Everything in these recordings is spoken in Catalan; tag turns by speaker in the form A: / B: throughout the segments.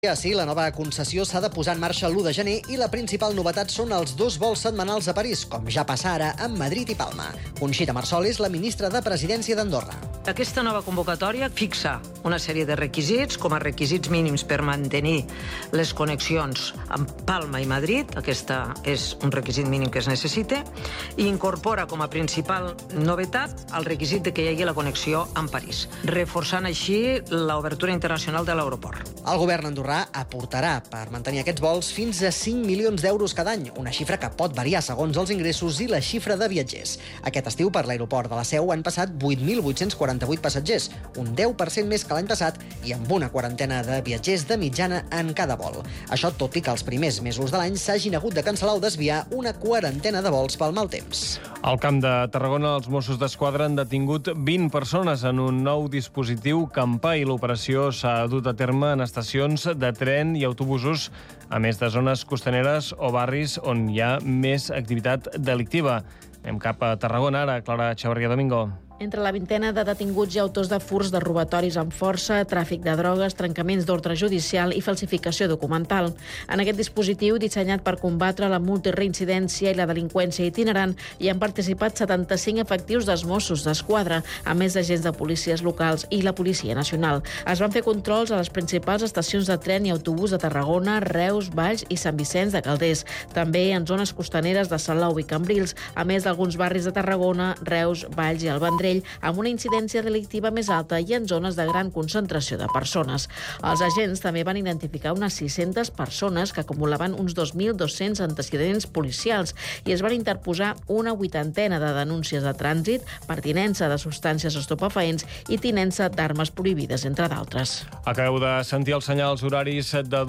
A: Sí, la nova concessió s'ha de posar en marxa l'1 de gener i la principal novetat són els 2 vols setmanals a París, com ja passa ara amb Madrid i Palma. Conxita Marsol és la ministra de Presidència d'Andorra.
B: Aquesta nova convocatòria fixa una sèrie de requisits com a requisits mínims per mantenir les connexions amb Palma i Madrid. Aquesta és un requisit mínim que es necessita i incorpora com a principal novetat el requisit de que hi hagi la connexió amb París, reforçant així l'obertura internacional de l'aeroport.
A: El govern andorrà aportarà per mantenir aquests vols fins a 5 milions d'euros cada any, una xifra que pot variar segons els ingressos i la xifra de viatgers. Aquest estiu per l'aeroport de la Seu han passat 8.848 passatgers, un 10% més que l'any passat i amb una quarantena de viatgers de mitjana en cada vol. Això tot i que els primers mesos de l'any s'hagin hagut de cancel·lar o desviar una quarantena de vols pel mal temps.
C: Al Camp de Tarragona, els Mossos d'Esquadra han detingut 20 persones en un nou dispositiu Campà i l'operació s'ha dut a terme en estacions de tren i autobusos, a més de zones costaneres o barris on hi ha més activitat delictiva. Anem cap a Tarragona ara, Clara Chavarria Domingo.
D: Entre la vintena de detinguts hi ha autors de furts, de robatoris amb força, tràfic de drogues, trencaments d'ordre judicial i falsificació documental. En aquest dispositiu, dissenyat per combatre la multireincidència i la delinqüència itinerant, hi han participat 75 efectius dels Mossos d'Esquadra, a més d'agents de policies locals i la Policia Nacional. Es van fer controls a les principals estacions de tren i autobús de Tarragona, Reus, Valls i Sant Vicenç de Calders. També en zones costaneres de Salou i Cambrils, a més d'alguns barris de Tarragona, Reus, Valls i el Vendrell, amb una incidència delictiva més alta i en zones de gran concentració de persones. Els agents també van identificar unes 600 persones que acumulaven uns 2.200 antecedents policials i es van interposar una 80ena de denúncies de trànsit per tinença de substàncies estupefaents i tinença d'armes prohibides, entre d'altres.
C: Acabeu de sentir els senyals horaris de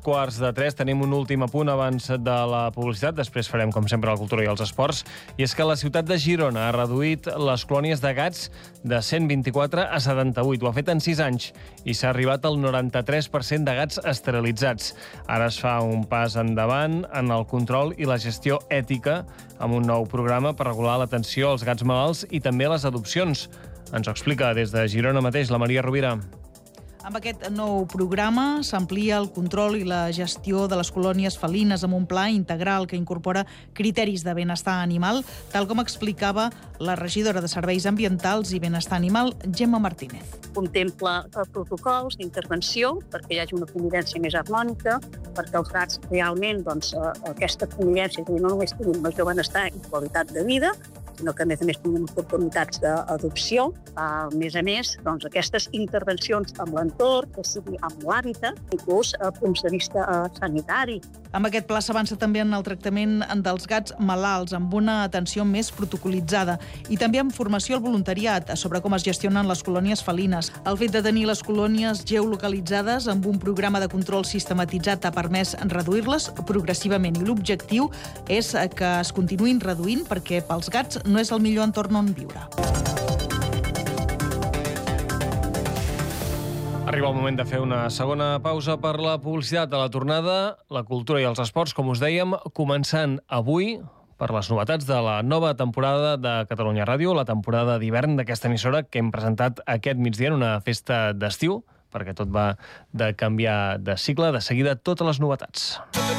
C: 2:15. Tenim un últim apunt abans de la publicitat. Després farem, com sempre, la cultura i els esports. I és que la ciutat de Girona ha reduït les colònies de gats de 124 a 78. Ho ha fet en 6 anys i s'ha arribat al 93% de gats esterilitzats. Ara es fa un pas endavant en el control i la gestió ètica amb un nou programa per regular l'atenció als gats malalts i també les adopcions. Ens ho explica des de Girona mateix la Maria Rovira.
E: Amb aquest nou programa s'amplia el control i la gestió de les colònies felines amb un pla integral que incorpora criteris de benestar animal, tal com explicava la regidora de Serveis Ambientals i Benestar Animal, Gemma Martínez.
F: Contempla protocols d'intervenció perquè hi hagi una convivència més harmònica, perquè els gats realment aquesta convivència no només tinguin major benestar i qualitat de vida, sinó que a més tinguin oportunitats d'adopció. A més, aquestes intervencions amb l'entorn, que sigui amb l'hàbitat, inclús a punts de vista sanitari.
E: Amb aquest pla s'avança també en el tractament dels gats malalts, amb una atenció més protocolitzada i també amb formació al voluntariat sobre com es gestionen les colònies felines. El fet de tenir les colònies geolocalitzades amb un programa de control sistematitzat ha permès reduir-les progressivament i l'objectiu és que es continuïn reduint perquè pels gats no és el millor entorn on viure.
C: Arriba el moment de fer una segona pausa per la publicitat. A la tornada, la cultura i els esports, com us dèiem, començant avui per les novetats de la nova temporada de Catalunya Ràdio, la temporada d'hivern d'aquesta emissora que hem presentat aquest migdia en una festa d'estiu, perquè tot va de canviar de cicle. De seguida, totes les novetats.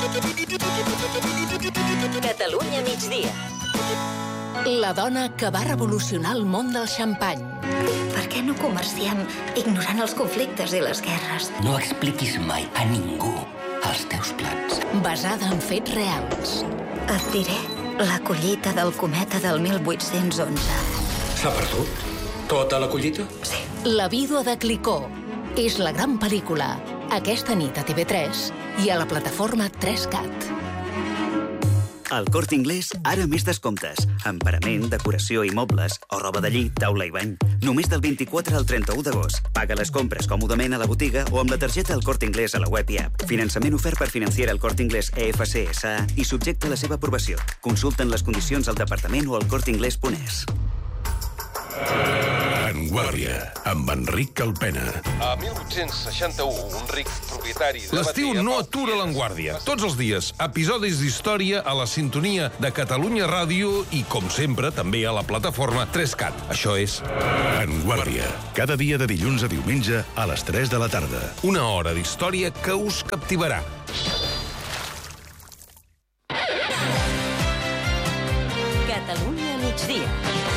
G: Catalunya migdia. La dona que va revolucionar el món del xampany.
H: Per què no comerciem ignorant els conflictes i les guerres?
I: No expliquis mai a ningú els teus plans.
G: Basada en fets reals.
H: Et diré la collita del cometa del 1811.
I: S'ha perdut? Tota la collita?
H: Sí.
G: La vídua de Clicó. És la gran pel·lícula. Aquesta nit a TV3 i a la plataforma 3CAT.
J: Al Corte Inglés, ara més descomptes. En parament, decoració i mobles, o roba de llit, taula i bany. Només del 24 al 31 d'agost. Paga les compres còmodament a la botiga o amb la targeta El Corte Inglés a la web i app. Finançament ofert per Financiera El Corte Inglés EFC SA i subjecte a la seva aprovació. Consulten les condicions al departament o al corteinglés.es.
K: Vanguardia, amb Enric Calpena.
L: A 1861, un ric propietari...
K: L'estiu no atura l'Enguàrdia. Tots els dies, episodis d'història a la sintonia de Catalunya Ràdio i, com sempre, també a la plataforma 3CAT. Això és Vanguardia.
M: Cada dia de dilluns a diumenge a les 3 de la tarda.
K: Una hora d'història que us captivarà.
N: Catalunya migdia.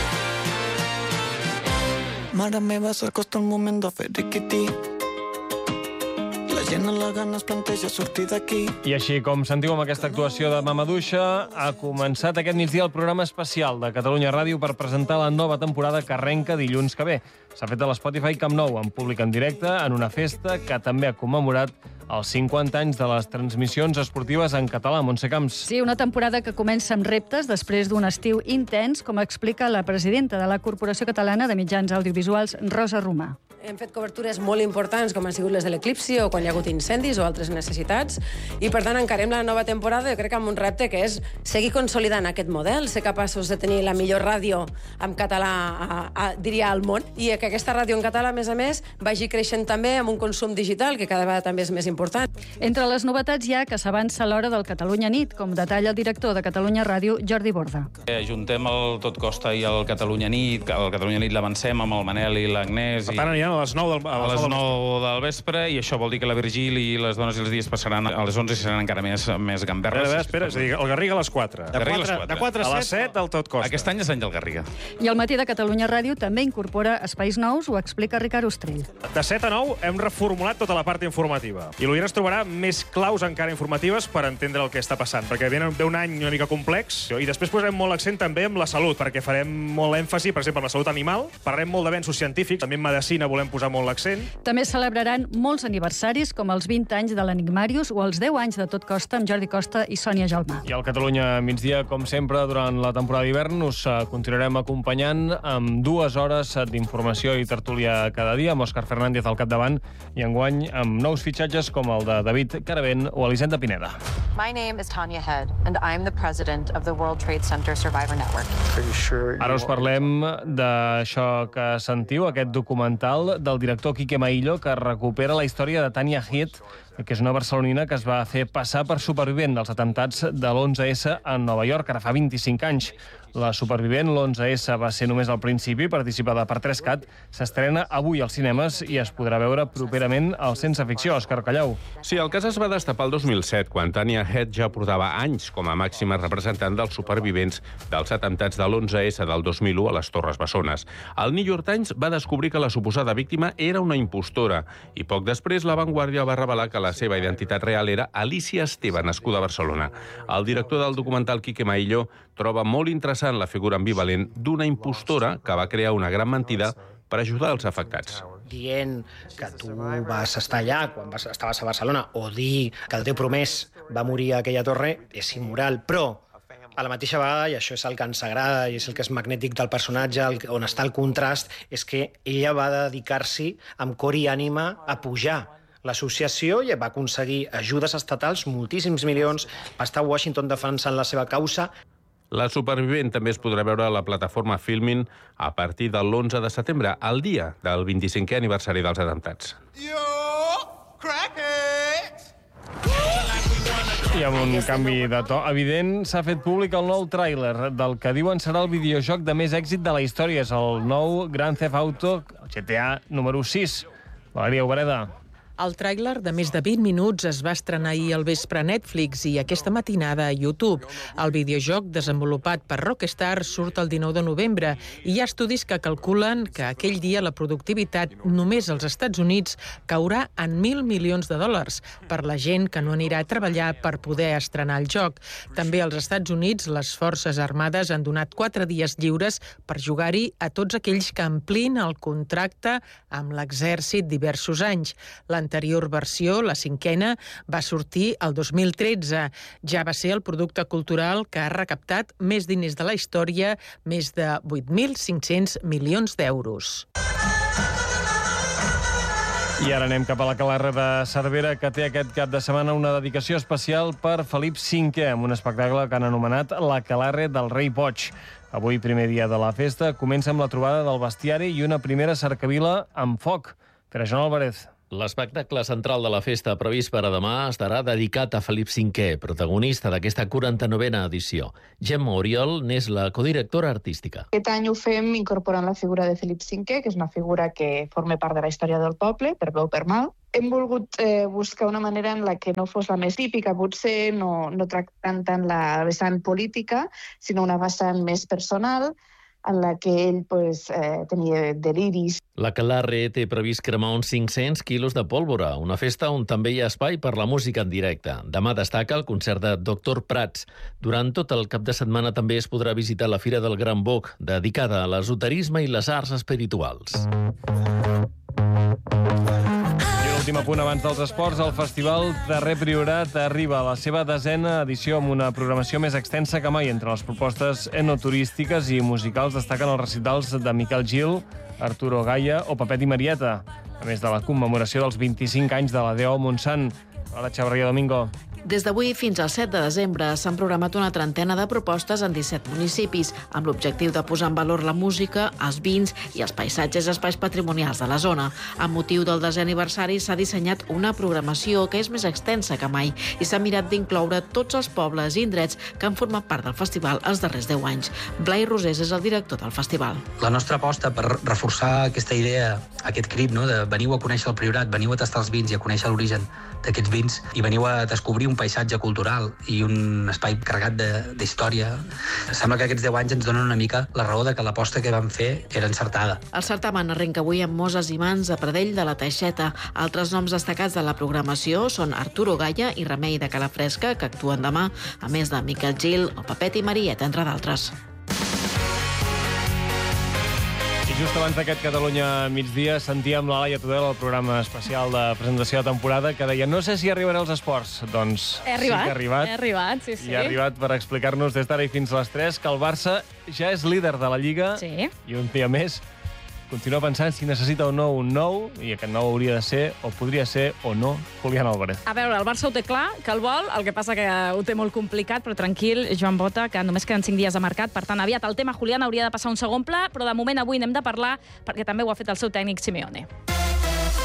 O: Mare meva, s'acosta el moment de fer riquití. La gent a la gana es planteja sortir d'aquí.
C: I així com sentiu amb aquesta actuació de Mamaduixa, ha començat aquest migdia el programa especial de Catalunya Ràdio per presentar la nova temporada que arrenca dilluns que ve. S'ha fet a l'Spotify Camp Nou, en públic en directe, en una festa que també ha commemorat els 50 anys de les transmissions esportives en català. Montse Camps.
P: Sí, una temporada que comença amb reptes després d'un estiu intens, com explica la presidenta de la Corporació Catalana de Mitjans Audiovisuals, Rosa Romà.
Q: Hem fet cobertures molt importants, com han sigut les de l'eclipsi o quan hi ha hagut incendis o altres necessitats, i per tant encarem la nova temporada, jo crec que amb un repte que és seguir consolidant aquest model, ser capaços de tenir la millor ràdio en català, diria, al món, i que aquesta ràdio en català, a més, vagi creixent també amb un consum digital, que cada vegada també és més important.
P: Entre les novetats hi ha que s'avança l'hora del Catalunya Nit, com detalla el director de Catalunya Ràdio, Jordi Borda.
R: Ajuntem el Tot Costa i el Catalunya Nit, el Catalunya Nit l'avancem amb el Manel i l'Agnès.
S: Per tant, aniran a les 9
R: del vespre, i això vol dir que la Virgili i les dones i els dies passaran a les 11 i seran encara més gamberres.
S: Espera, és a dir, el Garriga a les 4. De 4 a 7 al Tot Costa.
R: Aquest any és l'any del Garriga.
P: I al matí de Catalunya Ràdio també incorpora espais nous, ho explica Ricard Ostrell.
S: De 7 a 9 hem reformulat tota la part informativa. I l'Oients trobarà més claus encara informatives per entendre el que està passant, perquè ve un any una mica complex, i després posarem molt l'accent també en la salut, perquè farem molt èmfasi, per exemple, en la salut animal, parlarem molt d'avenços científics, també en medicina volem posar molt l'accent.
P: També celebraran molts aniversaris, com els 20 anys de l'Enigmàrius o els 10 anys de Tot Costa amb Jordi Costa i Sònia Gelmà.
C: I al Catalunya migdia, com sempre, durant la temporada d'hivern, us continuarem acompanyant amb 2 hores d'informació i tertúlia cada dia, amb Òscar Fernández al capdavant, i enguany amb nous fitxatges com el de David Caravent o Elisenda Pineda.
T: My name is Tanya Head, and I'm the president of the World Trade Center Survivor Network.
C: Ara us parlem d'això que sentiu, aquest documental del director Quique Maillo, que recupera la història de Tanya Head, que és una barcelonina que es va fer passar per supervivent dels atemptats de l'11S a Nova York, ara fa 25 anys. La supervivent, l'11S, va ser només al principi, participada per 3CAT, s'estrena avui als cinemes i es podrà veure properament al Sense Ficció. Òscar Callau.
U: Sí, el cas es va destapar el 2007, quan Tanya Head ja portava anys com a màxima representant dels supervivents dels atemptats de l'11S del 2001 a les Torres Bessones. El New York Times va descobrir que la suposada víctima era una impostora i poc després La Vanguardia va revelar que la seva identitat real era Alicia Esteve, nascuda a Barcelona. El director del documental, Quique Maillo, troba molt interessant la figura ambivalent d'una impostora que va crear una gran mentida per ajudar els afectats.
V: Dient que tu vas estar allà quan estaves a Barcelona o dir que el teu promès va morir a aquella torre és immoral, però a la mateixa vegada, i això és el que ens agrada i és el que és magnètic del personatge, on està el contrast, és que ella va dedicar-s'hi amb cor i ànima a pujar l'associació i va aconseguir ajudes estatals, moltíssims milions, va estar a Washington defensant la seva causa.
U: La supervivent també es podrà veure a la plataforma Filmin a partir de l'11 de setembre, el dia del 25è aniversari dels atemptats.
C: I amb un canvi de to evident, s'ha fet públic el nou tràiler del que diuen serà el videojoc de més èxit de la història. És el nou Grand Theft Auto GTA número 6. Valeria Obereda.
W: El tràiler de més de 20 minuts es va estrenar ahir al vespre a Netflix i aquesta matinada a YouTube. El videojoc, desenvolupat per Rockstar, surt el 19 de novembre i hi ha estudis que calculen que aquell dia la productivitat només als Estats Units caurà en $1.000 milions per la gent que no anirà a treballar per poder estrenar el joc. També als Estats Units, les Forces Armades han donat 4 dies lliures per jugar-hi a tots aquells que amplin el contracte amb l'exèrcit diversos anys. L'anterior versió, la 5a, va sortir el 2013. Ja va ser el producte cultural que ha recaptat més diners de la història, més de 8.500 milions d'euros.
C: I ara anem cap a la Calarre de Cervera, que té aquest cap de setmana una dedicació especial per Felip V, amb un espectacle que han anomenat La Calarre del Rei Boig. Avui, primer dia de la festa, comença amb la trobada del bestiari i una primera cercavila amb foc. Pere Joan Álvarez.
A: L'espectacle central de la festa previst per a demà estarà dedicat a Felip V, protagonista d'aquesta 49a edició. Gemma Oriol n'és la codirectora artística.
B: Aquest any ho fem incorporant la figura de Felip V, que és una figura que forma part de la història del poble, per bé o per mal. Hem volgut buscar una manera en la que no fos la més típica, potser no tractant tant la vessant política, sinó una vessant més personal, en la que ell tenia deliris.
A: La Aquelarre té previst cremar uns 500 quilos de pólvora, una festa on també hi ha espai per la música en directe. Demà destaca el concert de Dr. Prats. Durant tot el cap de setmana també es podrà visitar la Fira del Gran Boc, dedicada a l'esoterisme i les arts espirituals.
C: Últim apunt abans dels esports, el Festival Darrer Priorat arriba a la seva 10a edició amb una programació més extensa que mai. Entre les propostes enoturístiques i musicals destaquen els recitals de Miquel Gil, Arturo Gaya o Pepet i Marieta, a més de la commemoració dels 25 anys de la D.O. Montsant. Hola, Xavarria Domingo.
D: Des d'avui fins al 7 de desembre s'han programat una trentena de propostes en 17 municipis, amb l'objectiu de posar en valor la música, els vins i els paisatges espais patrimonials de la zona. Amb motiu del 10è aniversari s'ha dissenyat una programació que és més extensa que mai i s'ha mirat d'incloure tots els pobles i indrets que han format part del festival els darrers 10 anys. Blai Rosés és el director del festival.
X: La nostra aposta per reforçar aquesta idea, aquest crit, de veniu a conèixer el Priorat, veniu a tastar els vins i a conèixer l'origen d'aquests vins i veniu a descobrir un paisatge cultural i un espai carregat d'història. Sembla que aquests 10 anys ens donen una mica la raó de que l'aposta que vam fer era encertada.
D: El certamen arrenca avui amb Moses i Mans de Pradell de la Teixeta. Altres noms destacats de la programació són Arturo Gaya i Remei de Calafresca, que actuen demà, a més de Miquel Gil o Pepet i Marieta, entre d'altres.
C: Just abans d'aquest Catalunya migdia sentíem la Laia Tudela al programa especial de presentació de temporada que deia no sé si arribaré als esports. Doncs
Y: He arribat,
C: sí que ha arribat.
Y: He arribat, sí.
C: I ha arribat per explicar-nos des d'ara i fins a les 3 que el Barça ja és líder de la Lliga i un dia més continua pensant si necessita o no un nou, i aquest nou hauria de ser, o podria ser, o no, Julián Álvarez.
Y: A veure, el Barça ho té clar, que el vol, el que passa que ho té molt complicat, però tranquil, Joan Bota, que només queden 5 dies de mercat, per tant, aviat el tema Julián hauria de passar a un segon pla, però de moment avui n'hem de parlar, perquè també ho ha fet el seu tècnic Simeone.